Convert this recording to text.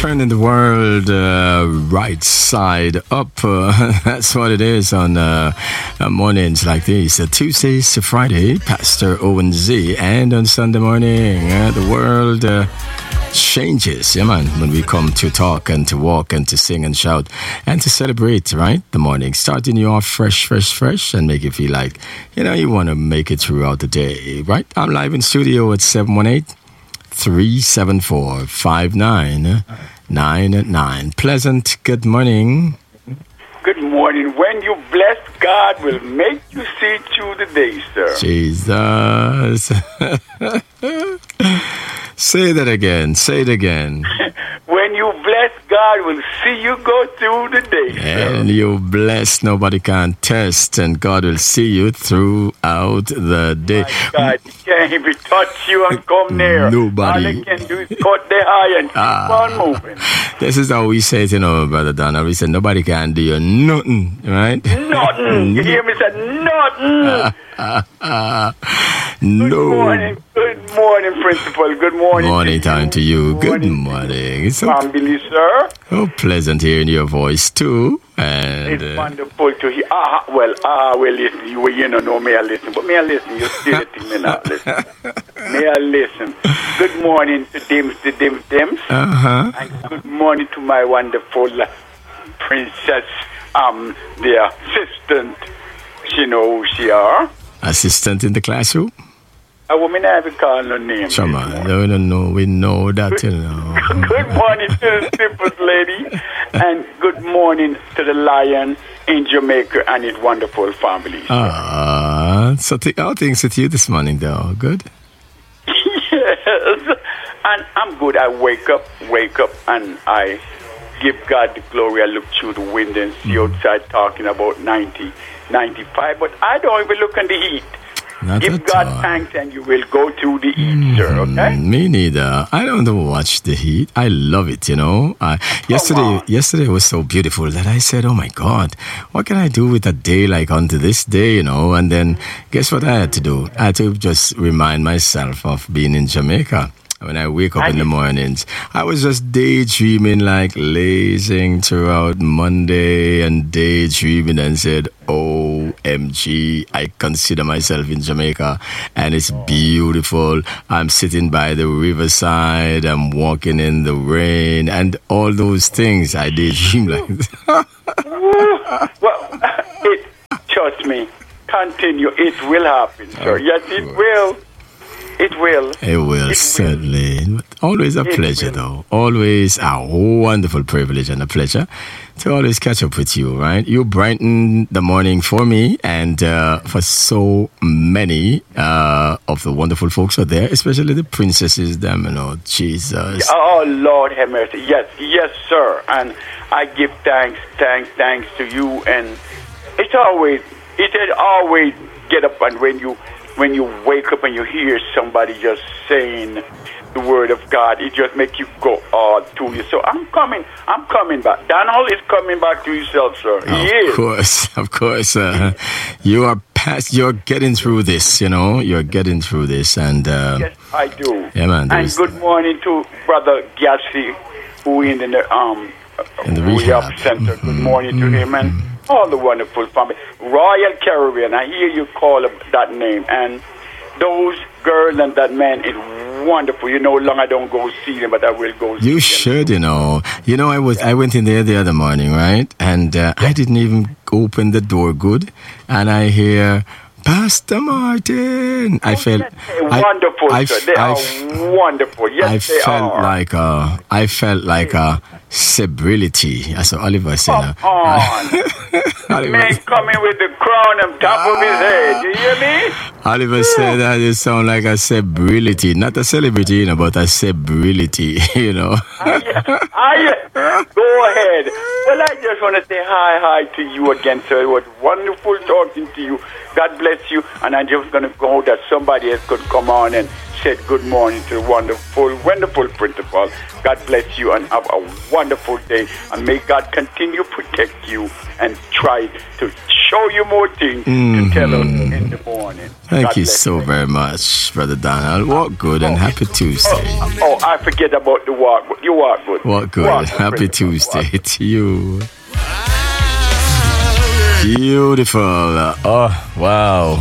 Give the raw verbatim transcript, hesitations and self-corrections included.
Turning the world uh, right side up. Uh, that's what it is on uh, uh, mornings like these. Uh, Tuesdays to Friday, Pastor Owen Z. And on Sunday morning, uh, the world uh, changes, yeah, man, when we come to talk and to walk and to sing and shout and to celebrate, right? The morning, starting you off fresh, fresh, fresh, and make you feel like, you know, you want to make it throughout the day, right? I'm live in studio at seven one eight, three seven four, five nine nine nine. Pleasant good morning. Good morning. When you bless, God will make you see through the day, sir. Jesus. Say that again. Say it again. When you bless, God will see you go through the day, sir. And you bless, nobody can test, and God will see you throughout the day. My God, He can't even touch you and come near. Nobody. All He can do is cut the eye and keep Ah. on moving. This is how we say it, you know, Brother Donald. We say nobody can do you nothing, right? Nothing. You hear me say nothing. No. Good morning. Good morning, Principal. Good morning. Morning to time you. to you. Good Morning. morning. It's so, Family, sir. so pleasant hearing your voice too. And It's uh, wonderful to hear. Ah, well, ah, well, listen. You, you don't know me, I listen. But me, I listen. You still the thing, me not listen. Me, I listen. Good morning to Dims, the Dims, Dims. uh-huh. And good morning to my wonderful uh, princess, um, the assistant. She know who she are. Assistant in the classroom. A woman I have call her name. Come this on, morning. we don't know. We know that, you know. Good morning to the Stiffest lady, and good morning to the lion in Jamaica and its wonderful family. Ah, so th- how things with you this morning, though? Good. Yes, and I'm good. I wake up, wake up, and I give God the glory. I look through the window and see outside talking about ninety, ninety-five, but I don't even look in the heat. Not Give at God all. thanks and you will go through the heat, sir, okay? Mm, me neither. I don't watch the heat. I love it, you know. Uh, yesterday, on. yesterday was so beautiful that I said, "Oh my God, what can I do with a day like onto this day?" You know. And then, guess what I had to do? I had to just remind myself of being in Jamaica. When I wake up in the mornings, I was just daydreaming, like lazing throughout Monday and daydreaming, and said, O M G, I consider myself in Jamaica and it's beautiful. I'm sitting by the riverside, I'm walking in the rain, and all those things. I daydream like that. Well, it, trust me, continue. It will happen, sir. Of Yes, it course. will. It will. It will, It certainly. Always a It pleasure, will. though. Always a wonderful privilege and a pleasure to always catch up with you, right? You brighten the morning for me and uh, for so many uh, of the wonderful folks out there, especially the princesses, them, you know, Jesus. Oh, Lord have mercy. Yes, yes, sir. And I give thanks, thanks, thanks to you. And it's always, it had always get up, and when you when you wake up and you hear somebody just saying the word of God, it just makes you go all to you. So I'm coming, I'm coming back. Donald is coming back to himself, sir. He Of is. course, of course. Uh, you are past, you're getting through this, you know, you're getting through this. And uh, Yes, I do. yeah, man. And there's- good morning to Brother Gassi, who in the um In the rehab rehab. center. Good Mhm, morning to him and all the wonderful family. Royal Caribbean, I hear you call that name. And those girls and that man is wonderful. You know, long I don't go see them, but I will go see You them. should, you know. You know, I was I went in there the other morning, right? And uh, I didn't even open the door good, and I hear Pastor Martin. I felt They're I- wonderful, I, sir. They I, are wonderful. Yes, I they felt are. like a, I felt like a stability. That's what Oliver said. Come on. Oliver, Man coming with the crown on top of his head. You hear me? Oliver said that you sound like a celebrity, not a celebrity, you know, but a celebrity, you know. I, go ahead. Well, I just want to say hi, hi to you again, sir. It was wonderful talking to you. God bless you. And I'm just going to go that somebody else could come on and said good morning to the wonderful, wonderful principal. God bless you and have a wonderful day. And may God continue to protect you and try to show you more things mm-hmm. to tell us in the morning. Thank God you so you. very much, Brother Donald. Walk good and oh, happy Tuesday. Oh, oh, I forget about the walk. You walk good. Walk good. Walk happy Tuesday walk. to you. Beautiful. Oh, wow.